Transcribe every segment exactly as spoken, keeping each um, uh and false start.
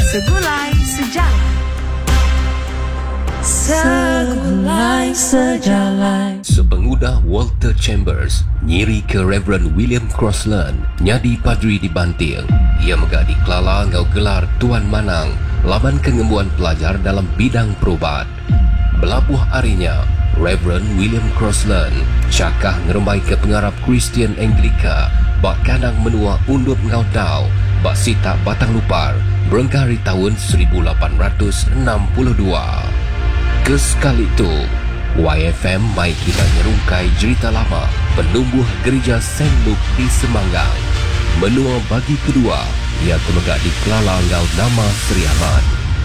Segulai Sejalan. Segulai Sejalan. Sepengudah Walter Chambers nyiri ke Reverend William Crossland nyadi padri di Banting. Ia megah di Kelala ngau gelar Tuan Manang laban kengembuan pelajar dalam bidang perubat. Belabuh harinya, Reverend William Crossland cakah ngerembai ke pengarap Kristian Anglika bak kadang menua undup ngau tau bak sita batang lupar berengkari tahun seribu lapan ratus enam puluh dua. Kesekali itu, Y F M mai kita nyerungkai cerita lama penumbuh gereja Saint Luke di Semanggang. Menua bagi kedua, ia temegak di Kelala ngau nama Seri Ahmad.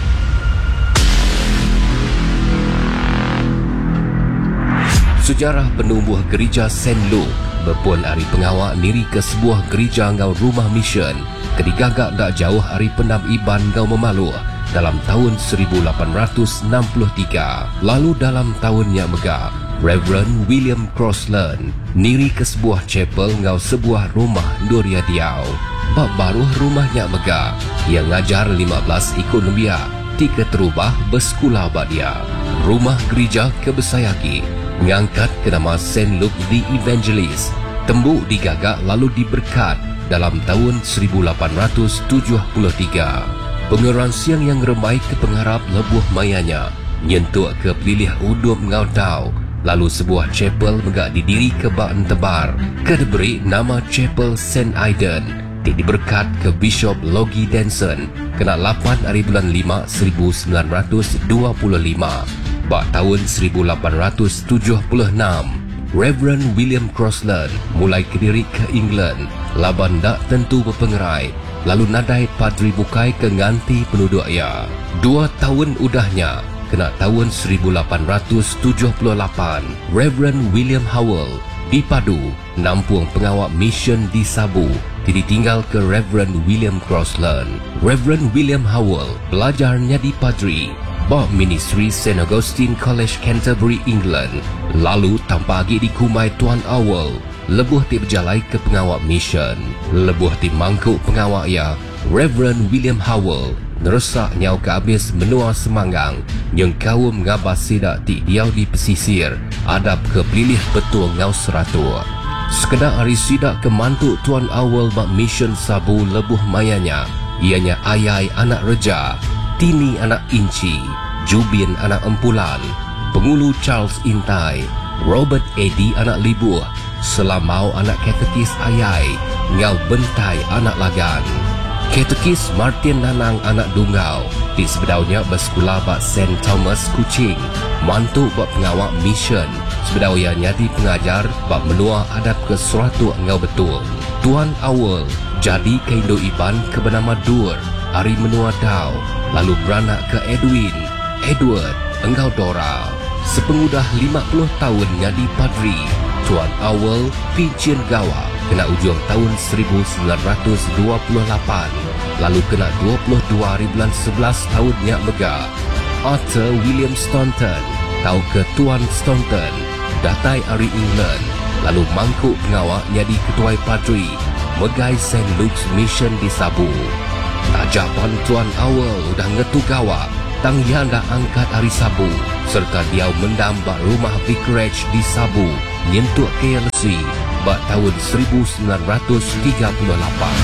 Sejarah penumbuh gereja Saint Luke berpun hari pengawak niri ke sebuah gereja ngau rumah mission kedigagak tak jauh hari pendam Iban ngau Memaluh dalam tahun seribu lapan ratus enam puluh tiga. Lalu dalam tahunnya megah, Reverend William Crossland niri ke sebuah chapel ngau sebuah rumah Doria Diau. Bak baru rumahnya megah, ia ngajar lima belas ikut lembia, tiga terubah bersekolah bak dia. Rumah gereja kebesayaki mengangkat ke nama Saint Luke the Evangelist. Tembuk digagak lalu diberkat dalam tahun seribu lapan ratus tujuh puluh tiga. Pengeran siang yang remai ke pengharap lebuh mayanya nyentuh ke pelilih udup ngau tau. Lalu sebuah chapel megak didiri ke bak tebar ke diberi nama Chapel Saint Aidan. Diberkat ke Bishop Logie Denson kena lapan hari bulan lima seribu sembilan ratus dua puluh lima. Bak tahun seribu lapan ratus tujuh puluh enam, Reverend William Crossland mulai kediri ke England laban dak tentu berpengerai, lalu nadai padri bukai ke nganti penduduk ia. Dua tahun udahnya, kena tahun seribu lapan ratus tujuh puluh lapan, Reverend William Howell dipadu nampung pengawak mission di Sabu ditinggal ke Reverend William Crossland. Reverend William Howell belajarnya di padri bak ministry Saint Augustine College Canterbury, England. Lalu tanpa lagi dikumai Tuan Howell lebuh ti berjalai ke pengawak mission. Lebuh ti mangkuk pengawak ya, Reverend William Howell neresak nyau ke habis menua Semanggang yang kaum ngabas sidak ti diau di pesisir adab ke pelilih betul ngau seratua. Sekedar hari sidak ke mantuk Tuan Howell bak mission Sabu lebuh mayanya, ianya Ayai anak Reja, Tini anak Inci, Jubin anak Empulan, Pengulu Charles Intai, Robert Eddy anak Libuh, Selamau anak Katekis Ayai, Ngau Bentai anak Lagan, Katekis Martin Nanang anak Dungau, di sebedaunya bersekolah bak Saint Thomas Kuching, mantu bak pengawak mission, sebedau ia nyadi pengajar bak menua adab ke suatu ngau betul. Tuan Awal jadi ke Indo Iban ke bernama Dur, hari menua Dau, lalu beranak ke Edwin, Edward, engkau Dora. Sepengudah lima puluh tahun nyadi padri, Tuan Awal Pincin Gawa kena ujung tahun seribu sembilan ratus dua puluh lapan, lalu kena dua puluh dua hari bulan sebelas tahunnya megah. Arthur William Staunton tahu ke Tuan Staunton datai hari England, lalu mangkuk pengawak nyadi ketua padri megai Saint Luke's Mission di Sabu. Tajapan Tuan Awal udah ngetu gawa tang yanda angkat hari Sabu serta dia mendam bak rumah vicarage di Sabu nyentuk K L C bak tahun seribu sembilan ratus tiga puluh lapan.